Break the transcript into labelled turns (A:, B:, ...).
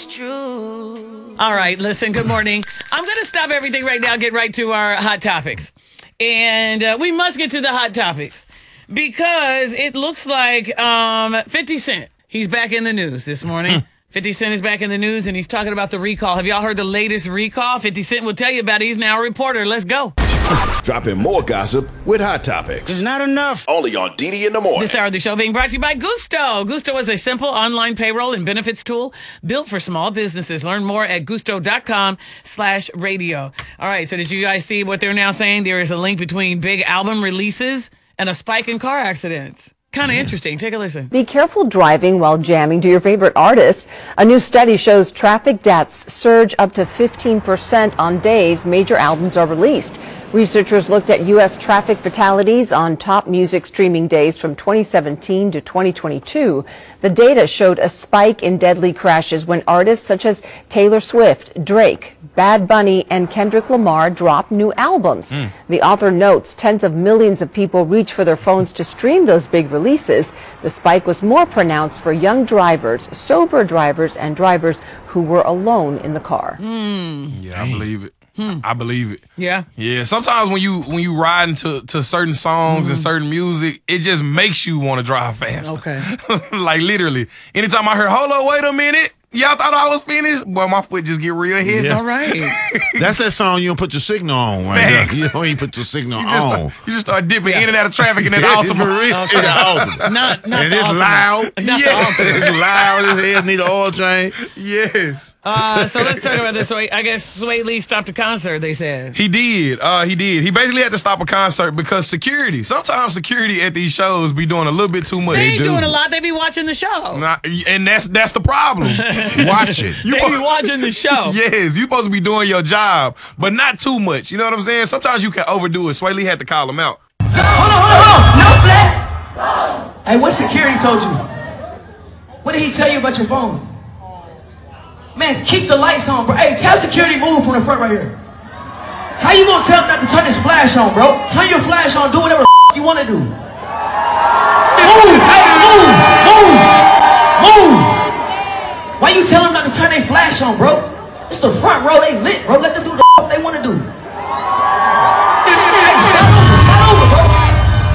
A: always true.
B: All right, listen, good morning. I'm going to stop everything right now, get right to our hot topics. And we must get to the hot topics because it looks like 50 Cent, he's back in the news this morning. 50 Cent is back in the news, and he's talking about the recall. Have y'all heard the latest recall? 50 Cent will tell you about it. He's now a reporter. Let's go.
C: Dropping more gossip with Hot Topics.
D: It's not enough.
C: Only on DD in the Morning.
B: This hour of the show being brought to you by Gusto. Gusto is a simple online payroll and benefits tool built for small businesses. Learn more at gusto.com/radio. All right, so did you guys see what they're now saying? There is a link between big album releases and a spike in car accidents. Kind of interesting. Take a listen.
E: Be careful driving while jamming to your favorite artist. A new study shows traffic deaths surge up to 15% on days major albums are released. Researchers looked at U.S. traffic fatalities on top music streaming days from 2017 to 2022. The data showed a spike in deadly crashes when artists such as Taylor Swift, Drake, Bad Bunny, and Kendrick Lamar dropped new albums. The author notes tens of millions of people reach for their phones to stream those big releases. The spike was more pronounced for young drivers, sober drivers, and drivers who were alone in the car.
F: Yeah, I believe it. I believe it.
B: Yeah.
F: Yeah. Sometimes when you ride into certain songs and certain music, it just makes you want to drive faster.
B: Okay.
F: Like literally. Anytime I heard, hold on, wait a minute. Y'all thought I was finished? Boy, my foot just get real heavy.
D: Yeah.
B: All right.
D: That's that song you don't put your signal on. Right
F: Facts.
D: there. You don't even put your signal
F: You
D: on.
F: just start dipping in and out of traffic in that
D: It's for
F: Altima.
D: real.
B: Okay.
D: It's the Altima.
B: Not
D: And
B: the
D: it's
B: ultimate.
D: loud.
B: Not the
F: Yeah.
B: ultimate.
D: It's loud as hell. Need an oil change.
F: Yes.
B: So let's talk about this. So I guess Sway Lee stopped a concert, they said.
F: He did. He basically had to stop a concert because security. Sometimes security at these shows be doing a little bit too much.
B: They ain't doing a lot. They be watching the show.
F: And that's the problem.
D: Watch it.
B: They be watching the show.
F: Yes, you supposed to be doing your job, but not too much. You know what I'm saying? Sometimes you can overdo it. Sway Lee had to call him out.
G: Hold on. No flat. Hey, what security told you? What did he tell you about your phone? Man, keep the lights on, bro. Hey, tell security move from the front right here. How you gonna tell him not to turn his flash on, bro? Turn your flash on. Do whatever you want to do. Move. Hey, move. Why you tell them not to turn their flash on, bro? It's the front row, they lit, bro. Let them do the they want to do.